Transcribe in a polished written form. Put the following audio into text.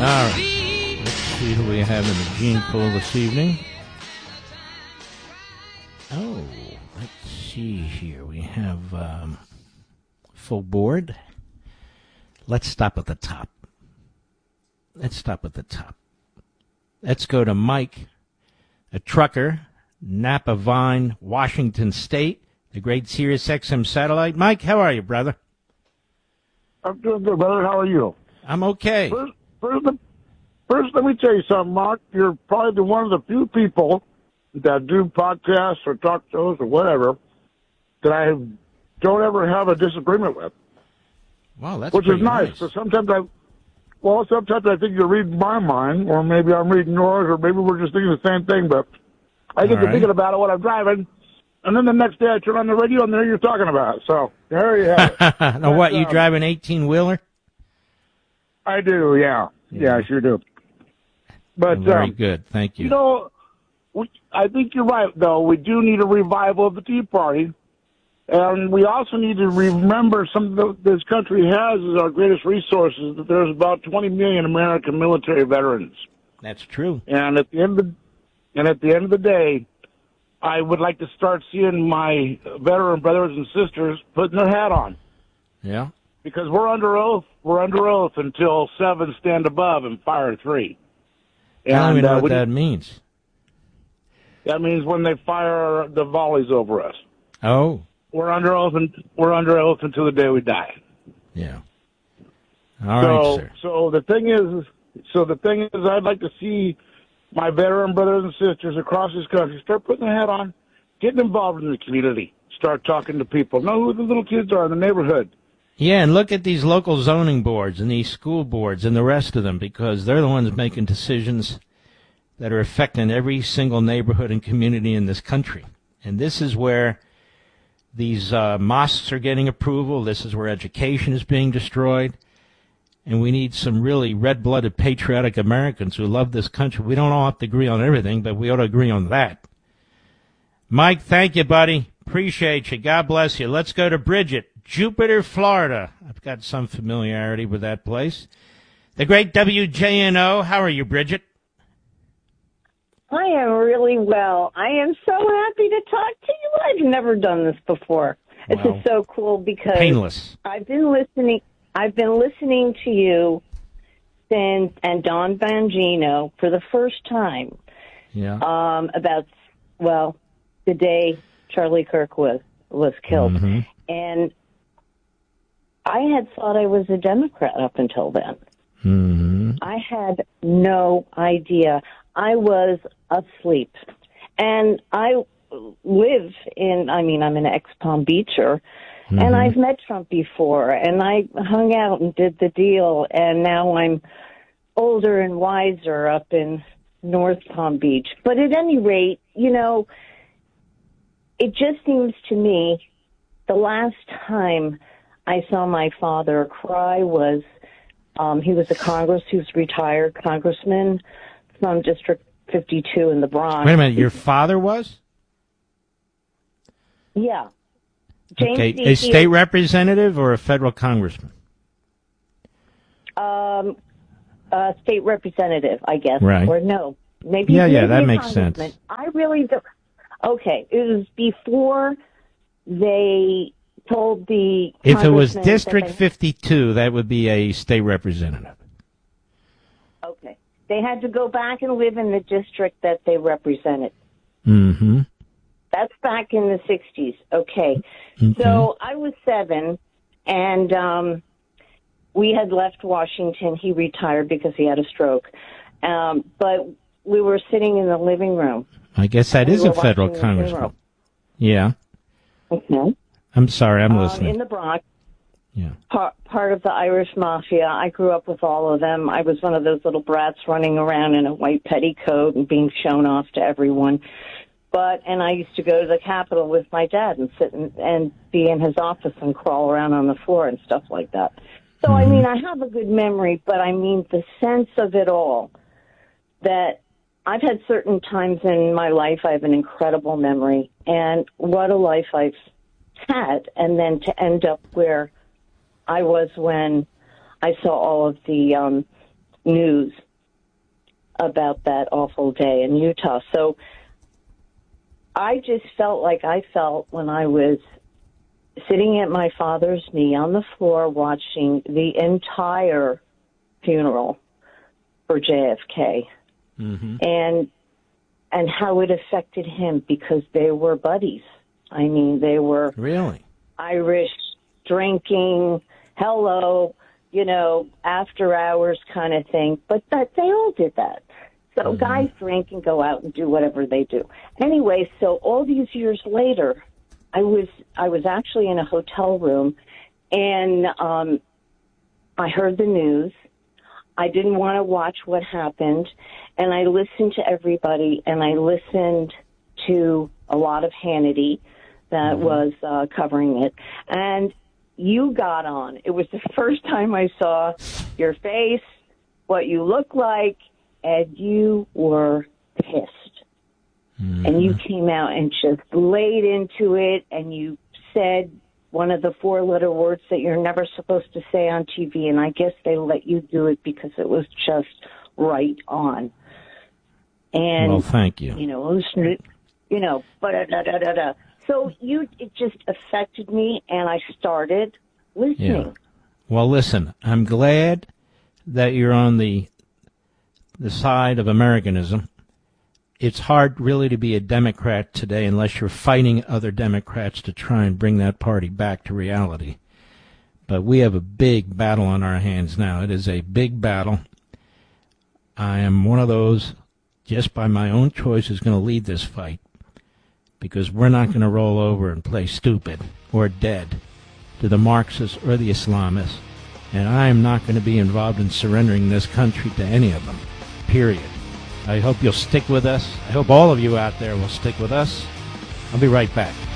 All right. Let's see who we have in the gene pool this evening. Oh, let's see here. We have full board. Let's stop at the top. Let's go to Mike, a trucker, Napa Vine, Washington State, the great Sirius XM satellite. Mike, how are you, brother? I'm doing good, brother. How are you? I'm okay. First, let me tell you something, Mark. You're probably one of the few people that do podcasts or talk shows or whatever that I don't ever have a disagreement with. Wow, that's which is nice. So sometimes I think you're reading my mind, or maybe I'm reading yours, or maybe we're just thinking the same thing. But I get to thinking about it when I'm driving, and then the next day I turn on the radio and there you're talking about it. So there you have it. Now, what, you drive an 18-wheeler? I do, yeah. Yeah, I sure do. But very good. Thank you. You know, I think you're right, though. We do need a revival of the Tea Party. And we also need to remember something that this country has as our greatest resources, that there's about 20 million American military veterans. That's true. And at the end of the day, I would like to start seeing my veteran brothers and sisters putting their hat on. Yeah. Because we're under oath. We're under oath until 7 stand above and fire 3. And, I don't even know what that means. That means when they fire the volleys over us. Oh. We're under oath until the day we die. Yeah. All right, sir. So the thing is, I'd like to see my veteran brothers and sisters across this country start putting their hat on, getting involved in the community, start talking to people, know who the little kids are in the neighborhood. Yeah, and look at these local zoning boards and these school boards and the rest of them, because they're the ones making decisions that are affecting every single neighborhood and community in this country. And this is where these mosques are getting approval. This is where education is being destroyed. And we need some really red-blooded, patriotic Americans who love this country. We don't all have to agree on everything, but we ought to agree on that. Mike, thank you, buddy. Appreciate you. God bless you. Let's go to Bridget, Jupiter, Florida. I've got some familiarity with that place. The great WJNO. How are you, Bridget? I am really well. I am so happy to talk to you. I've never done this before. This is so cool because painless. I've been listening to you since, and Don Bongino for the first time. Yeah. About the day Charlie Kirk was killed. Mm-hmm. And I had thought I was a Democrat up until then. Mm-hmm. I had no idea. I was asleep. And I'm an ex-Palm Beacher, and I've met Trump before, and I hung out and did the deal, and now I'm older and wiser up in North Palm Beach. But at any rate, it just seems to me the last time I saw my father cry was he was he was a retired congressman from District 52 in the Bronx. Wait a minute, your father was? Yeah. James A state representative or a federal congressman? State representative, I guess. Right. Or no. Maybe that makes sense. I really do. Okay, it was before they told the If it was District 52, that would be a state representative. Okay. They had to go back and live in the district that they represented. Mm-hmm. That's back in the 60s. Okay. So I was 7, and we had left Washington. He retired because he had a stroke. But we were sitting in the living room. I guess that is a federal congressman. Yeah. Okay. I'm sorry, I'm listening. In the Bronx. Yeah. Part of the Irish Mafia. I grew up with all of them. I was one of those little brats running around in a white petticoat and being shown off to everyone. And I used to go to the Capitol with my dad and sit and be in his office and crawl around on the floor and stuff like that. So, I have a good memory, but the sense of it all, that I've had certain times in my life I have an incredible memory, and what a life I've had, and then to end up where I was when I saw all of the news about that awful day in Utah. So I just felt like I felt when I was sitting at my father's knee on the floor watching the entire funeral for JFK, and how it affected him, because they were buddies. I mean, they were really Irish, drinking, hello, after hours kind of thing. But that they all did that. So guys drink and go out and do whatever they do. Anyway, so all these years later, I was actually in a hotel room, and I heard the news. I didn't want to watch what happened, and I listened to everybody, and I listened to a lot of Hannity that was covering it. And you got on. It was the first time I saw your face, what you look like, and you were pissed. And you came out and just laid into it, and you said one of the 4-letter words that you're never supposed to say on TV, and I guess they let you do it because it was just right on. And, well, thank you. So it just affected me, and I started listening. Yeah. Well, listen, I'm glad that you're on the side of Americanism. It's hard really to be a Democrat today unless you're fighting other Democrats to try and bring that party back to reality. But we have a big battle on our hands now. It is a big battle. I am one of those, just by my own choice, who's going to lead this fight, because we're not going to roll over and play stupid or dead to the Marxists or the Islamists, and I am not going to be involved in surrendering this country to any of them, period. I hope you'll stick with us. I hope all of you out there will stick with us. I'll be right back.